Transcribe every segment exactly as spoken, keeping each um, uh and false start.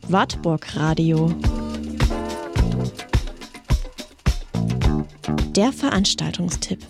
Wartburg Radio. Der Veranstaltungstipp.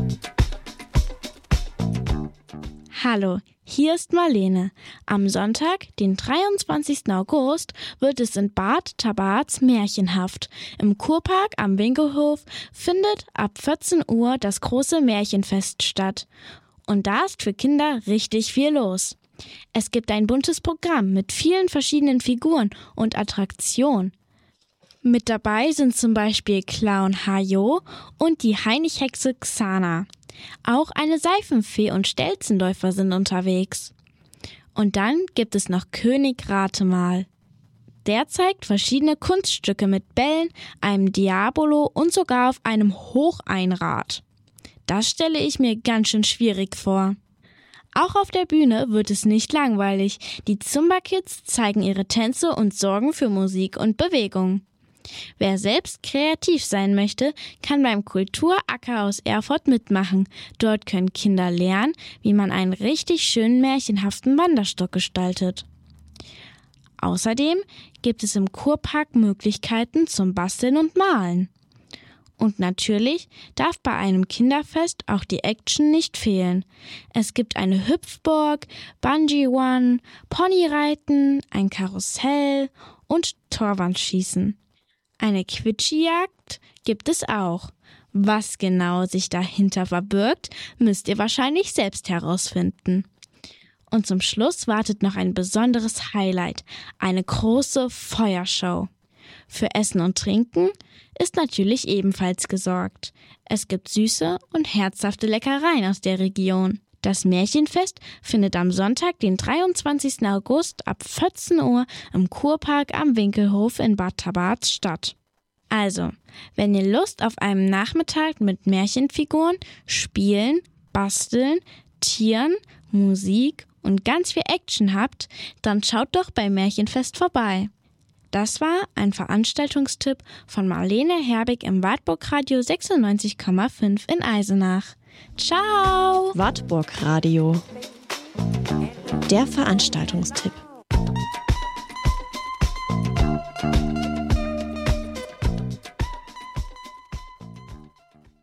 Hallo, hier ist Marlene. Am Sonntag, den dreiundzwanzigsten August, wird es in Bad Tabarz märchenhaft. Im Kurpark am Winkelhof findet ab vierzehn Uhr das große Märchenfest statt. Und da ist für Kinder richtig viel los. Es gibt ein buntes Programm mit vielen verschiedenen Figuren und Attraktionen. Mit dabei sind zum Beispiel Clown Hajo und die Hainichexe Xana. Auch eine Seifenfee und Stelzenläufer sind unterwegs. Und dann gibt es noch König Ratemal. Der zeigt verschiedene Kunststücke mit Bällen, einem Diabolo und sogar auf einem Hocheinrad. Das stelle ich mir ganz schön schwierig vor. Auch auf der Bühne wird es nicht langweilig. Die Zumba-Kids zeigen ihre Tänze und sorgen für Musik und Bewegung. Wer selbst kreativ sein möchte, kann beim Kulturacker aus Erfurt mitmachen. Dort können Kinder lernen, wie man einen richtig schönen märchenhaften Wanderstock gestaltet. Außerdem gibt es im Kurpark Möglichkeiten zum Basteln und Malen. Und natürlich darf bei einem Kinderfest auch die Action nicht fehlen. Es gibt eine Hüpfburg, Bungee-One, Ponyreiten, ein Karussell und Torwandschießen. Eine Quitschijagd gibt es auch. Was genau sich dahinter verbirgt, müsst ihr wahrscheinlich selbst herausfinden. Und zum Schluss wartet noch ein besonderes Highlight, eine große Feuershow. Für Essen und Trinken ist natürlich ebenfalls gesorgt. Es gibt süße und herzhafte Leckereien aus der Region. Das Märchenfest findet am Sonntag, den dreiundzwanzigsten August ab vierzehn Uhr im Kurpark am Winkelhof in Bad Tabarz statt. Also, wenn ihr Lust auf einen Nachmittag mit Märchenfiguren, Spielen, Basteln, Tieren, Musik und ganz viel Action habt, dann schaut doch beim Märchenfest vorbei. Das war ein Veranstaltungstipp von Marlene Herbig im Wartburg Radio sechsundneunzig Komma fünf in Eisenach. Ciao! Wartburg Radio. Der Veranstaltungstipp.